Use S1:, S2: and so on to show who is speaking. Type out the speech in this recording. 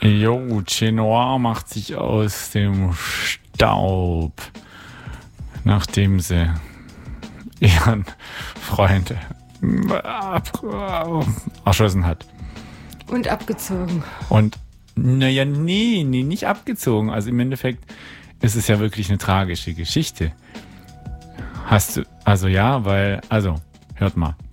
S1: Jo, Chenoir macht sich aus dem Staub, nachdem sie ihren Freund erschossen hat.
S2: Und abgezogen.
S1: Und naja, nee, nicht abgezogen. Also im Endeffekt ist es ja wirklich eine tragische Geschichte. Hört mal.